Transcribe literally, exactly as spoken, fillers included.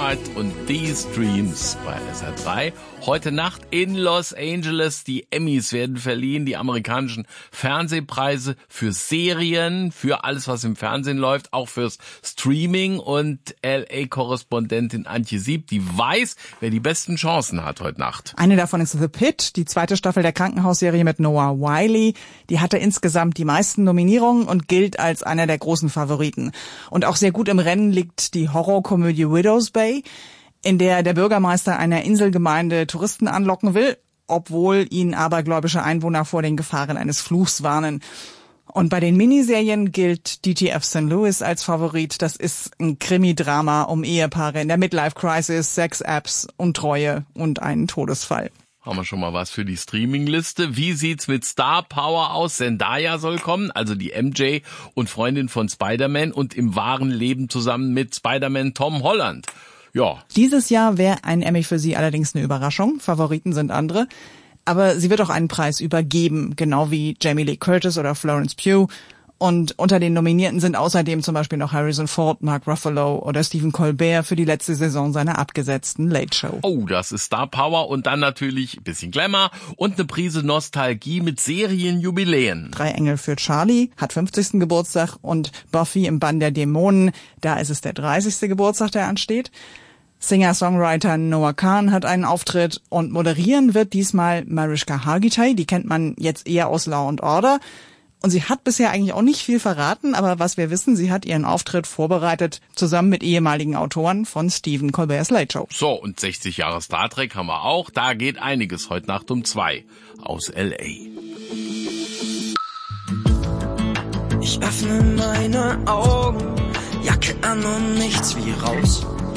Moonlight und These Dreams bei S R drei. Heute Nacht in Los Angeles. Die Emmys werden verliehen, die amerikanischen Fernsehpreise für Serien, für alles, was im Fernsehen läuft, auch fürs Streaming. Und L A-Korrespondentin Antje Sieb, die weiß, wer die besten Chancen hat heute Nacht. Eine davon ist The Pitt, die zweite Staffel der Krankenhausserie mit Noah Wyle. Die hatte insgesamt die meisten Nominierungen und gilt als einer der großen Favoriten. Und auch sehr gut im Rennen liegt die Horrorkomödie Widow's Bay, in der der Bürgermeister einer Inselgemeinde Touristen anlocken will, obwohl ihn abergläubische Einwohner vor den Gefahren eines Fluchs warnen. Und bei den Miniserien gilt D T F Saint Louis als Favorit. Das ist ein Krimi-Drama um Ehepaare in der Midlife-Crisis, Sex-Apps, Untreue und einen Todesfall. Haben wir schon mal was für die Streamingliste. Wie sieht's mit Star Power aus? Zendaya soll kommen, also die M J und Freundin von Spider-Man und im wahren Leben zusammen mit Spider-Man Tom Holland. Ja. Dieses Jahr wäre ein Emmy für sie allerdings eine Überraschung. Favoriten sind andere. Aber sie wird auch einen Preis übergeben, genau wie Jamie Lee Curtis oder Florence Pugh. Und unter den Nominierten sind außerdem zum Beispiel noch Harrison Ford, Mark Ruffalo oder Stephen Colbert für die letzte Saison seiner abgesetzten Late Show. Oh, das ist Star Power und dann natürlich ein bisschen Glamour und eine Prise Nostalgie mit Serienjubiläen. Drei Engel für Charlie hat fünfzigsten Geburtstag und Buffy im Bann der Dämonen, da ist es der dreißigste Geburtstag, der ansteht. Singer-Songwriter Noah Kahn hat einen Auftritt und moderieren wird diesmal Mariska Hargitay, die kennt man jetzt eher aus Law and Order. Und sie hat bisher eigentlich auch nicht viel verraten, aber was wir wissen, sie hat ihren Auftritt vorbereitet, zusammen mit ehemaligen Autoren von Stephen Colbert's Late Show. So, und sechzig Jahre Star Trek haben wir auch. Da geht einiges heute Nacht um zwei aus L A. Ich öffne meine Augen, Jacke an und nichts wie raus.